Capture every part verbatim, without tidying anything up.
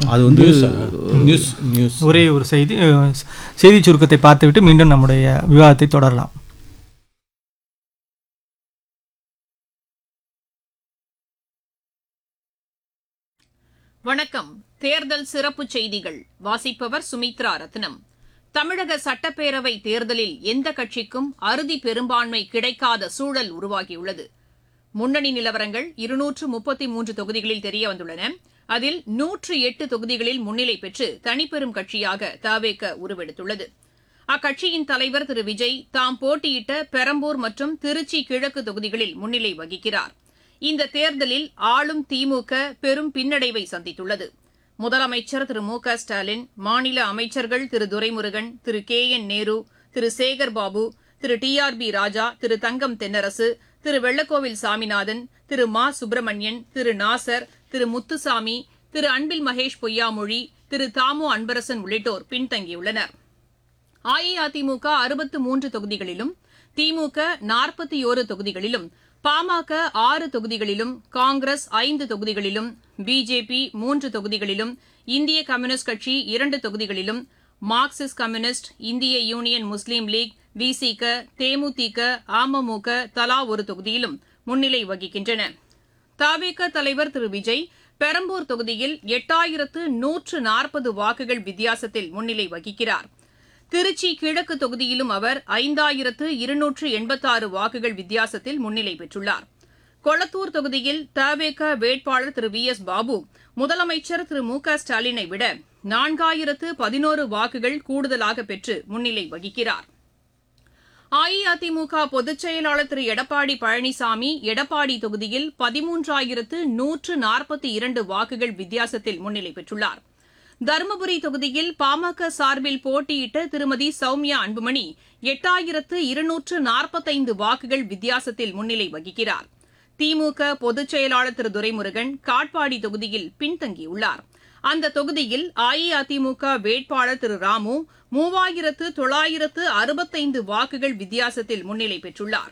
அது வந்து news news ஒரே ஒரு செய்தி செய்தி சுருக்கத்தை பார்த்துவிட்டு மீண்டும் நம்முடைய விவாதத்தை தொடரலாம். வணக்கம். தேர்தல் சிறப்பு செய்திகள் வாசிப்பவர் சுமித்ரா ரத்னம். தமிழக சட்டப்பேரவை தேர்தலில் எந்த கட்சிக்கும் அறுதி பெரும்பான்மை கிடைக்காத சூழல் உருவாகியுள்ளது. முன்னணி நிலவரங்கள் இருநூற்று முப்பத்தி மூன்று தொகுதிகளில் தெரியவந்துள்ளன. அதில் நூற்று எட்டு தொகுதிகளில் முன்னிலை பெற்று தனிப்பெரும் கட்சியாக தவேக உருவெடுத்துள்ளது. அக்கட்சியின் தலைவர் திரு விஜய் தாம் போட்டியிட்ட பெரம்பூர் மற்றும் திருச்சி கிழக்கு தொகுதிகளில் முன்னிலை வகிக்கிறார். இந்த தேர்தலில் ஆளும் திமுக பெரும் பின்னடைவை சந்தித்துள்ளது. முதலமைச்சர் திரு மு க ஸ்டாலின், மாநில அமைச்சர்கள் திரு துரைமுருகன், திரு கே என் நேரு, திரு சேகர்பாபு, திரு டி ஆர் பி ராஜா, திரு தங்கம் தென்னரசு, திரு வெள்ளக்கோவில் சாமிநாதன், திரு மா சுப்பிரமணியன், திரு நாசர், திரு முத்துசாமி, திரு அன்பில் மகேஷ் பொய்யாமொழி, திரு தாமோ அன்பரசன் உள்ளிட்டோர் பின்தங்கியுள்ளனர். அஇஅதிமுக அறுபத்து மூன்று தொகுதிகளிலும், திமுக நாற்பத்தி ஒரு தொகுதிகளிலும், பாமக ஆறு தொகுதிகளிலும், காங்கிரஸ் ஐந்து தொகுதிகளிலும், பிஜேபி மூன்று தொகுதிகளிலும், இந்திய கம்யூனிஸ்ட் கட்சி இரண்டு தொகுதிகளிலும், மார்க்சிஸ்ட் கம்யூனிஸ்ட், இந்திய யூனியன் முஸ்லீம் லீக், விசிக, தேமுதிக, அமமுக தலா ஒரு தொகுதியிலும் முன்னிலை வகிக்கின்றன. தவேக தலைவர் திரு விஜய் பெரம்பூர் தொகுதியில் எட்டாயிரத்து நூற்று நாற்பது வாக்குகள் வித்தியாசத்தில் முன்னிலை வகிக்கிறார். திருச்சி கிழக்கு தொகுதியிலும் அவர் ஐந்தாயிரத்து இருநூற்று எண்பத்தாறு வாக்குகள் வித்தியாசத்தில் முன்னிலை பெற்றுள்ளார். கொளத்தூர் தொகுதியில் தவேக வேட்பாளர் திரு வி எஸ் பாபு முதலமைச்சர் திரு மு க ஸ்டாலினை விட நான்காயிரத்து பதினோரு வாக்குகள் கூடுதலாக பெற்று முன்னிலை வகிக்கிறார். அஇஅதிமுக பொதுச் செயலாளர் திரு எடப்பாடி பழனிசாமி எடப்பாடி தொகுதியில் பதிமூன்றாயிரத்து நூற்று நாற்பத்தி இரண்டு வாக்குகள் வித்தியாசத்தில் முன்னிலை பெற்றுள்ளார். தருமபுரி தொகுதியில் பாமக சார்பில் போட்டியிட்ட திருமதி சௌமியா அன்புமணி எட்டாயிரத்து இருநூற்று நாற்பத்தைந்து வாக்குகள் வித்தியாசத்தில் முன்னிலை வகிக்கிறார். திமுக பொதுச் செயலாளர் திரு துரைமுருகன் காட்பாடி தொகுதியில் பின்தங்கியுள்ளார். அந்த தொகுதியில் அஇஅதிமுக வேட்பாளர் திரு ராமு மூவாயிரத்து தொள்ளாயிரத்து அறுபத்தைந்து வாக்குகள் வித்தியாசத்தில் முன்னிலை பெற்றுள்ளார்.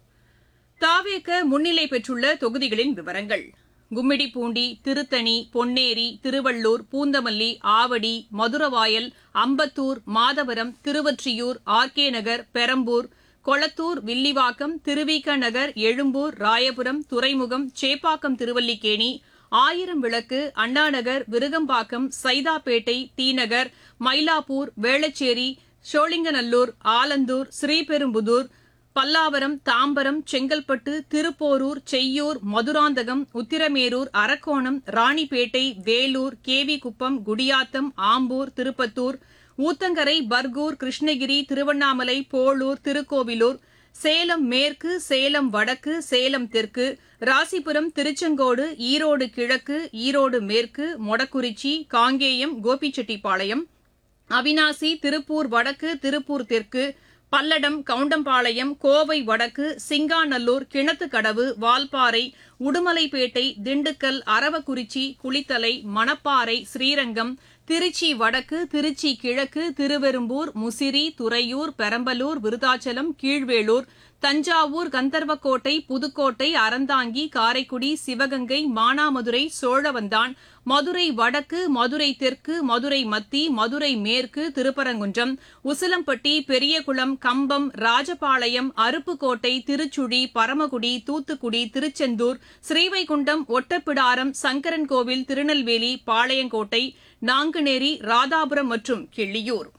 தவேக முன்னிலை பெற்றுள்ள தொகுதிகளின் விவரங்கள்: கும்மிடிப்பூண்டி, திருத்தணி, பொன்னேரி, திருவள்ளூர், பூந்தமல்லி, ஆவடி, மதுரவாயல், அம்பத்தூர், மாதவரம், திருவொற்றியூர், ஆர் கே நகர், பெரம்பூர், கொளத்தூர், வில்லிவாக்கம், திருவிக நகர், எழும்பூர், ராயபுரம், துறைமுகம், சேப்பாக்கம், திருவல்லிக்கேணி, ஆயிரம் விளக்கு, அண்ணாநகர், விருகம்பாக்கம், சைதாப்பேட்டை, தீநகர், மயிலாப்பூர், வேளச்சேரி, சோழிங்கநல்லூர், ஆலந்தூர், ஸ்ரீபெரும்புதூர், பல்லாவரம், தாம்பரம், செங்கல்பட்டு, திருப்போரூர், செய்யூர், மதுராந்தகம், உத்திரமேரூர், அரக்கோணம், ராணிப்பேட்டை, வேலூர், கேவிக்குப்பம், குடியாத்தம், ஆம்பூர், திருப்பத்தூர், ஊத்தங்கரை, பர்கூர், கிருஷ்ணகிரி, திருவண்ணாமலை, போளூர், திருக்கோவிலூர், சேலம் மேற்கு, சேலம் வடக்கு, சேலம் தெற்கு, ராசிபுரம், திருச்செங்கோடு, ஈரோடு கிழக்கு, ஈரோடு மேற்கு, மொடக்குறிச்சி, காங்கேயம், கோபிச்செட்டிப்பாளையம், அவினாசி, திருப்பூர் வடக்கு, திருப்பூர் தெற்கு, பல்லடம், கவுண்டம்பாளையம், கோவை வடக்கு, சிங்காநல்லூர், கிணத்துக்கடவு, வால்பாறை, உடுமலைப்பேட்டை, திண்டுக்கல், அரவக்குறிச்சி, குளித்தலை, மணப்பாறை, ஸ்ரீரங்கம், திருச்சி வடக்கு, திருச்சி கிழக்கு, திருவெரும்பூர், முசிறி, துறையூர், பெரம்பலூர், விருதாச்சலம், கீழ்வேளூர், தஞ்சாவூர், கந்தர்வக்கோட்டை, புதுக்கோட்டை, அறந்தாங்கி, காரைக்குடி, சிவகங்கை, மானாமதுரை, சோழவந்தான், மதுரை வடக்கு, மதுரை தெற்கு, மதுரை மத்தி, மதுரை மேற்கு, திருப்பரங்குன்றம், உசிலம்பட்டி, பெரியகுளம், கம்பம், ராஜபாளையம், அருப்புக்கோட்டை, திருச்சுழி, பரமக்குடி, தூத்துக்குடி, திருச்செந்தூர், ஸ்ரீவைகுண்டம், ஒட்டப்பிடாரம், சங்கரன்கோவில், திருநெல்வேலி, பாளையங்கோட்டை, நாங்குநேரி, ராதாபுரம் மற்றும் கிள்ளியூர்.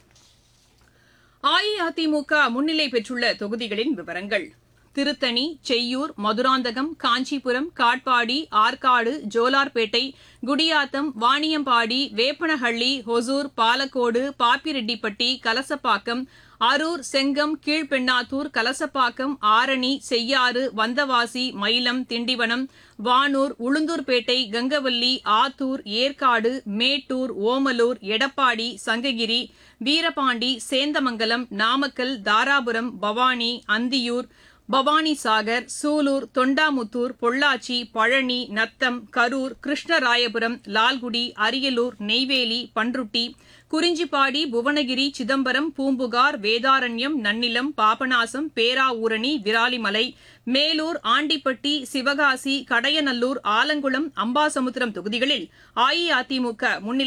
அஇஅதிமுக முன்னிலை பெற்றுள்ள தொகுதிகளின் விவரங்கள்: திருத்தணி, செய்யூர், மதுராந்தகம், காஞ்சிபுரம், காட்பாடி, ஆற்காடு, ஜோலார்பேட்டை, குடியாத்தம், வாணியம்பாடி, வேப்பனஹள்ளி, ஹொசூர், பாலக்கோடு, பாப்பிரெட்டிப்பட்டி, கலசப்பாக்கம், அரூர், செங்கம், கீழ்பெண்ணாத்தூர், கலசப்பாக்கம், ஆரணி, செய்யாறு, வந்தவாசி, மயிலம், திண்டிவனம், வானூர், உளுந்தூர்பேட்டை, கங்கவல்லி, ஆத்தூர், ஏற்காடு, மேட்டூர், ஓமலூர், எடப்பாடி, சங்ககிரி, வீரபாண்டி, சேந்தமங்கலம், நாமக்கல், தாராபுரம், பவானி, அந்தியூர், பவானிசாகர், சூலூர், தொண்டாமுத்தூர், பொள்ளாச்சி, பழனி, நத்தம், கரூர், கிருஷ்ணராயபுரம், லால்குடி, அரியலூர், நெய்வேலி, பன்ருட்டி, குறிஞ்சிப்பாடி, புவனகிரி, சிதம்பரம், பூம்புகார், வேதாரண்யம், நன்னிலம், பாபநாசம், பேராவூரணி, விராலிமலை, மேலூர், ஆண்டிப்பட்டி, சிவகாசி, கடையநல்லூர், ஆலங்குளம், அம்பாசமுத்திரம் தொகுதிகளில் அஇஅதிமுக முன்னிலை